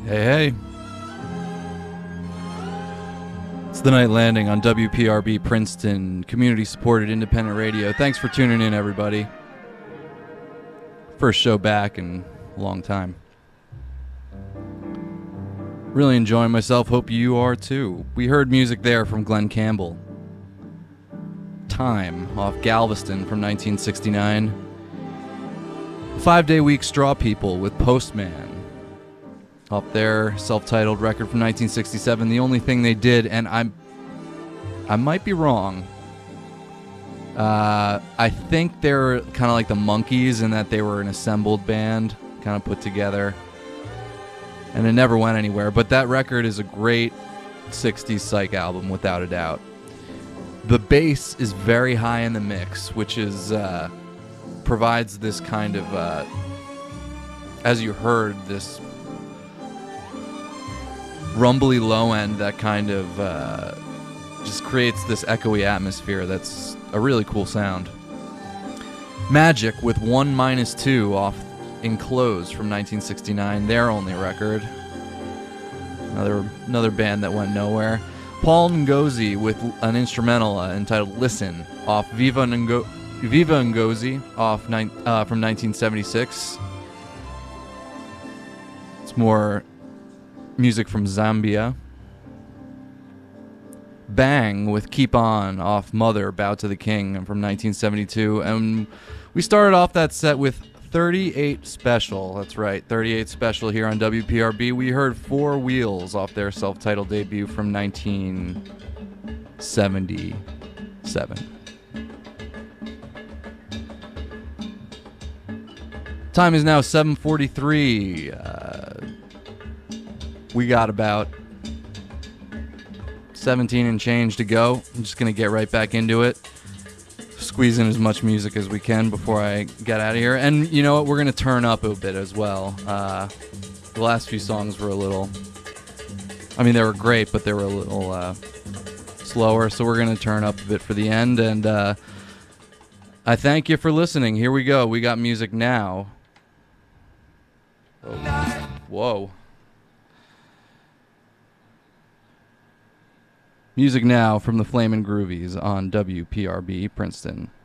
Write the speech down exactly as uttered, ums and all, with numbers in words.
Hey, hey. It's the Night Landing on W P R B Princeton, community-supported independent radio. Thanks for tuning in, everybody. First show back in a long time. Really enjoying myself. Hope you are too. We heard music there from Glenn Campbell. Time off Galveston from nineteen sixty-nine. Five Day Week Straw People with Postman off their self-titled record from nineteen sixty-seven. The only thing they did, and I'm I might be wrong, uh, I think they're kind of like the Monkees in that they were an assembled band, kind of put together, and it never went anywhere. But that record is a great sixties psych album, without a doubt. The bass is very high in the mix, which is uh, provides this kind of, uh, as you heard, this rumbly low end that kind of uh, just creates this echoey atmosphere that's a really cool sound. Magic with one minus two off Enclosed from nineteen sixty-nine, their only record. Another another band that went nowhere. Paul Ngozi with an instrumental uh, entitled Listen off Viva, Ngo- Viva Ngozi off ni- uh, from nineteen seventy-six. It's more music from Zambia. Bang with Keep On off Mother, Bow to the King from nineteen seventy-two. And we started off that set with thirty-eight Special. That's right, thirty-eight Special here on W P R B. We heard Four Wheels off their self-titled debut from nineteen seventy-seven. Time is now seven forty-three. Uh, we got about seventeen and change to go. I'm just going to get right back into it. Squeeze in as much music as we can before I get out of here. And you know what? We're going to turn up a bit as well. Uh, the last few songs were a little... I mean, they were great, but they were a little uh, slower. So we're going to turn up a bit for the end. And uh, I thank you for listening. Here we go. We got music now. Oh. Whoa. Music now from the Flamin' Groovies on W P R B Princeton.